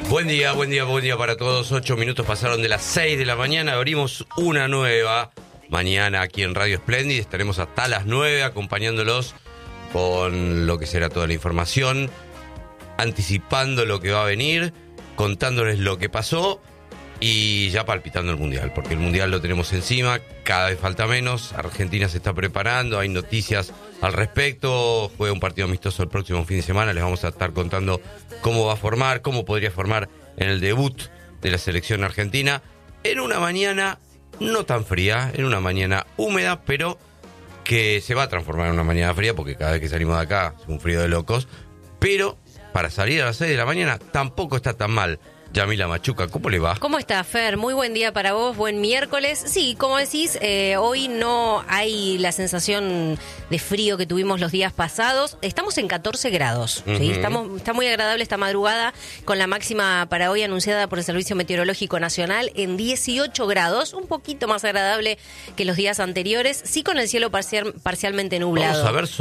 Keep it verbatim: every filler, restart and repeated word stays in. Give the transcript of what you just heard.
Buen día, buen día, buen día para todos. Ocho minutos pasaron de las seis de la mañana. Abrimos una nueva mañana aquí en Radio Splendid. Estaremos hasta las nueve acompañándolos con lo que será toda la información, anticipando lo que va a venir, contándoles lo que pasó y ya palpitando el Mundial, porque el Mundial lo tenemos encima, cada vez falta menos. Argentina se está preparando, hay noticias al respecto. Juega un partido amistoso el próximo fin de semana. Les vamos a estar contando cómo va a formar, cómo podría formar en el debut de la selección argentina, en una mañana no tan fría, en una mañana húmeda, pero que se va a transformar en una mañana fría, porque cada vez que salimos de acá es un frío de locos. Pero para salir a las seis de la mañana tampoco está tan mal. Yamila Machuca, ¿cómo le va? ¿Cómo está, Fer? Muy buen día para vos, buen miércoles. Sí, como decís, eh, hoy no hay la sensación de frío que tuvimos los días pasados. Estamos en catorce grados, uh-huh. ¿sí? Estamos, está muy agradable esta madrugada, con la máxima para hoy anunciada por el Servicio Meteorológico Nacional en dieciocho grados, un poquito más agradable que los días anteriores, sí con el cielo parcial, parcialmente nublado. Vamos a ver